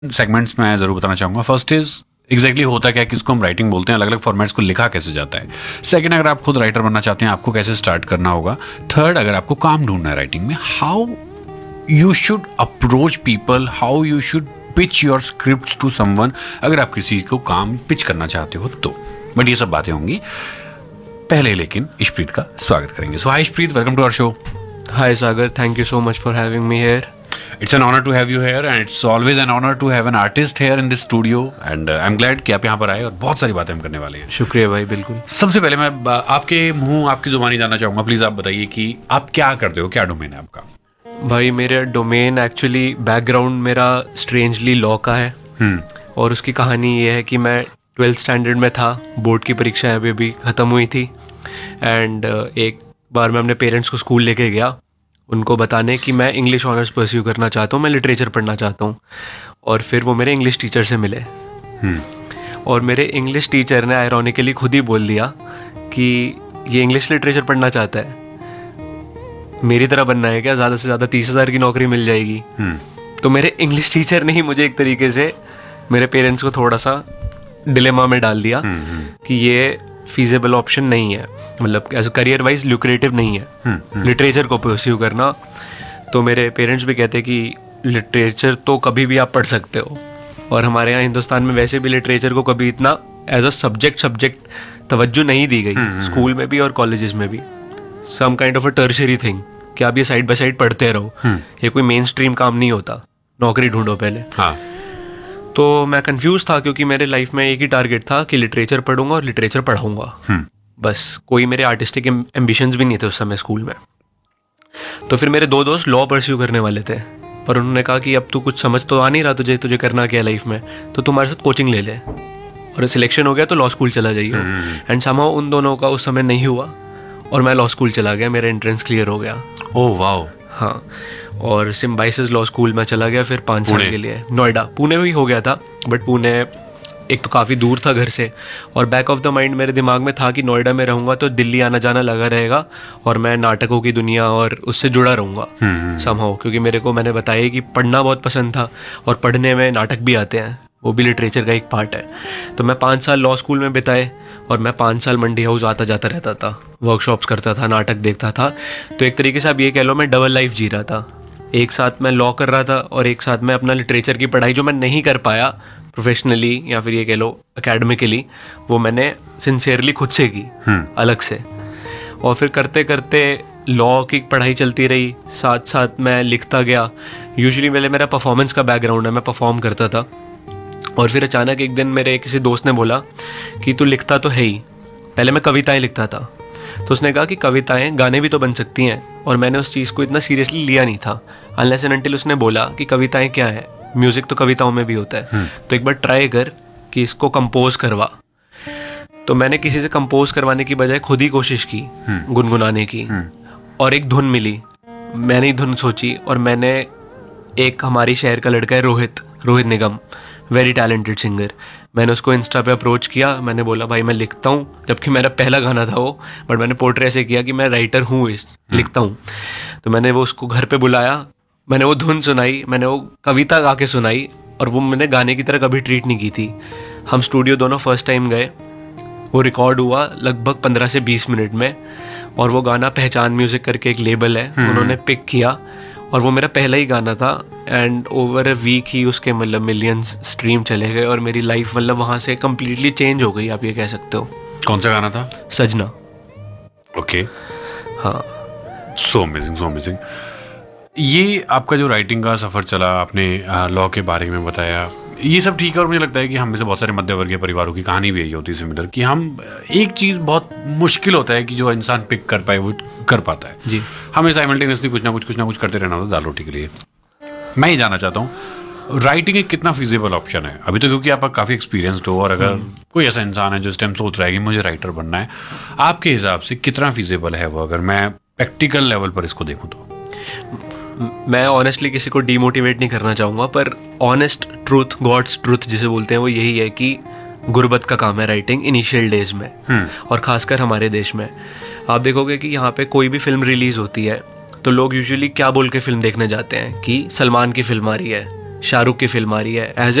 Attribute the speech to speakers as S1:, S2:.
S1: Segments में ज़रूर बताना चाहूँगा। फर्स्ट इज एग्जैक्टली होता क्या है, किसको हम राइटिंग बोलते हैं, अलग अलग फॉर्मेट्स को लिखा कैसे जाता है। सेकंड, अगर आप खुद राइटर बनना चाहते हैं आपको कैसे स्टार्ट करना होगा। थर्ड, अगर आपको काम ढूंढना है राइटिंग में, how you should approach people, how you should pitch your script to someone, अगर आप किसी को काम पिच करना चाहते हो तो। बट ये सब बातें होंगी पहले, लेकिन इशप्रीत का स्वागत करेंगे। सो हाय Ishpreet, welcome to our show.
S2: Hi Sagar, thank you so much for having me here.
S1: It's an honor to have you here and it's always an honor to have an artist here in this studio and I'm glad कि आप यहाँ पर आए और बहुत सारी बातें हम करने वाले हैं।
S2: शुक्रिया भाई, बिल्कुल।
S1: सबसे पहले मैं आपके मुंह आपकी जुबानी जानना चाहूँगा। प्लीज़ आप बताइए कि आप क्या करते हो, क्या डोमेन है आपका?
S2: भाई मेरा डोमेन एक्चुअली बैकग्राउंड मेरा स्ट्रेंजली लॉ का है। और उसकी कहानी ये है कि मैं 12th स्टैंडर्ड में था, बोर्ड की परीक्षाएं अभी ख़त्म हुई थी एंड एक बार मैं अपने पेरेंट्स को स्कूल लेके गया उनको बताने कि मैं इंग्लिश ऑनर्स परस्यू करना चाहता हूँ, मैं लिटरेचर पढ़ना चाहता हूँ। और फिर वो मेरे इंग्लिश टीचर से मिले और मेरे इंग्लिश टीचर ने आयरॉनिकली खुद ही बोल दिया कि ये इंग्लिश लिटरेचर पढ़ना चाहता है, मेरी तरह बनना है क्या, ज़्यादा से ज़्यादा 30,000 की नौकरी मिल जाएगी। तो मेरे इंग्लिश टीचर ने ही मुझे एक तरीके से मेरे पेरेंट्स को थोड़ा सा डिलेमा में डाल दिया कि ये फीजेबल ऑप्शन नहीं है, मतलब एज करियर वाइज ल्यूक्रेटिव नहीं है लिटरेचर को परस्यू करना। तो मेरे पेरेंट्स भी कहते कि लिटरेचर तो कभी भी आप पढ़ सकते हो, और हमारे यहाँ हिंदुस्तान में वैसे भी लिटरेचर को कभी इतना एज अ सब्जेक्ट तवज्जो नहीं दी गई, स्कूल में भी और कॉलेजेस में भी। Some kind of a tertiary thing कि आप ये साइड बाय साइड पढ़ते रहो, ये कोई मेन स्ट्रीम काम नहीं होता, नौकरी ढूंढो पहले।
S1: हाँ।
S2: तो मैं कंफ्यूज था क्योंकि मेरे लाइफ में एक ही टारगेट था कि लिटरेचर पढ़ूंगा और लिटरेचर पढ़ाऊंगा, बस। कोई मेरे आर्टिस्टिक एम्बिशंस भी नहीं थे उस समय स्कूल में। तो फिर मेरे दो दोस्त लॉ परस्यू करने वाले थे और उन्होंने कहा कि अब तू कुछ समझ तो आ नहीं रहा तुझे करना क्या लाइफ में, तो तुम्हारे साथ कोचिंग ले ले और सिलेक्शन हो गया तो लॉ स्कूल चला जाइए। एंड समहाउ उन दोनों का उस समय नहीं हुआ और मैं लॉ स्कूल चला गया, मेरा एंट्रेंस क्लियर हो गया।
S1: Oh wow.
S2: हाँ, और सिम्बाइसिस लॉ स्कूल में चला गया फिर 5 साल के लिए नोएडा। पुणे में भी हो गया था, बट पुणे एक तो काफ़ी दूर था घर से, और बैक ऑफ द माइंड मेरे दिमाग में था कि नोएडा में रहूंगा तो दिल्ली आना जाना लगा रहेगा और मैं नाटकों की दुनिया और उससे जुड़ा रहूंगा समहाउ, क्योंकि मैंने बताया कि पढ़ना बहुत पसंद था और पढ़ने में नाटक भी आते हैं, वो भी लिटरेचर का एक पार्ट है। तो मैं 5 साल लॉ स्कूल में बिताए और मैं 5 साल मंडी हाउस आता जाता रहता था, वर्कशॉप्स करता था, नाटक देखता था। तो एक तरीके से आप ये कह लो मैं डबल लाइफ जी रहा था। एक साथ मैं लॉ कर रहा था और एक साथ मैं अपना लिटरेचर की पढ़ाई जो मैं नहीं कर पाया प्रोफेशनली या फिर ये कह लो एकेडमिकली, वो मैंने सिंसियरली खुद से की अलग से। और फिर करते करते लॉ की पढ़ाई चलती रही, साथ साथ मैं लिखता गया। यूजुअली मेरा परफॉर्मेंस का बैकग्राउंड है, मैं परफॉर्म करता था। और फिर अचानक एक दिन मेरे किसी दोस्त ने बोला कि तू लिखता तो है ही, पहले मैं कविताएं लिखता था, तो उसने कहा कि कविताएं गाने भी तो बन सकती हैं। और मैंने उस चीज़ को इतना सीरियसली लिया नहीं था अनलेस एंड अनटिल उसने बोला कि कविताएं क्या है, म्यूजिक तो कविताओं में भी होता है, तो एक बार ट्राई कर कि इसको कंपोज करवा। तो मैंने किसी से कंपोज करवाने की बजाय खुद ही कोशिश की गुनगुनाने की, और एक धुन मिली। मैंने ही धुन सोची और मैंने एक हमारी शहर का लड़का है रोहित निगम, वेरी टैलेंटेड सिंगर, मैंने उसको इंस्टा पे अप्रोच किया। मैंने बोला भाई मैं लिखता हूँ, जबकि मेरा पहला गाना था वो, बट मैंने पोर्ट्रे ऐसे किया कि मैं राइटर हूँ, लिखता हूँ। तो मैंने वो उसको घर पे बुलाया, मैंने वो धुन सुनाई, मैंने वो कविता गा के सुनाई, और वो मैंने गाने की तरह कभी ट्रीट नहीं की थी। हम स्टूडियो दोनों फर्स्ट टाइम गए, वो रिकॉर्ड हुआ लगभग 15 से 20 मिनट में, और वो गाना पहचान म्यूजिक करके एक लेबल है, उन्होंने पिक किया और वो मेरा पहला ही गाना था। एंड ओवर अ वीक ही उसके मतलब मिलियंस स्ट्रीम चले गए और मेरी लाइफ मतलब वहाँ से कम्प्लीटली चेंज हो गई, आप ये कह सकते हो।
S1: कौन सा गाना था?
S2: सजना।
S1: ओके।
S2: हाँ,
S1: सो अमेजिंग। ये आपका जो राइटिंग का सफ़र चला, आपने लॉ के बारे में बताया, ये सब ठीक है। और मुझे लगता है कि हम में से बहुत सारे मध्यवर्गीय परिवारों की कहानी भी यही होती है सिमिलर, कि हम एक चीज़ बहुत मुश्किल होता है कि जो इंसान पिक कर पाए वो कर पाता है
S2: जी।
S1: हमें साइमल्टेनियसली कुछ ना कुछ करते रहना होता है दाल रोटी के लिए। मैं ये जानना चाहता हूँ राइटिंग एक कितना फिजिबल ऑप्शन है अभी तो, क्योंकि आप काफ़ी एक्सपीरियंसड हो, और अगर कोई ऐसा इंसान है जो इस टाइम सोच रहा है कि मुझे राइटर बनना है, आपके हिसाब से कितना फिजिबल है वो, अगर मैं प्रैक्टिकल लेवल पर इसको देखूँ तो?
S2: मैं ऑनेस्टली किसी को डीमोटिवेट नहीं करना चाहूँगा, पर ऑनेस्ट ट्रूथ, गॉड्स ट्रूथ जिसे बोलते हैं, वो यही है कि गुर्बत का काम है राइटिंग इनिशियल डेज में, और खासकर हमारे देश में। आप देखोगे कि यहाँ पे कोई भी फिल्म रिलीज होती है तो लोग यूजुअली क्या बोल के फिल्म देखने जाते हैं कि सलमान की फिल्म आ रही है शाहरुख की फिल्म आ रही है, एज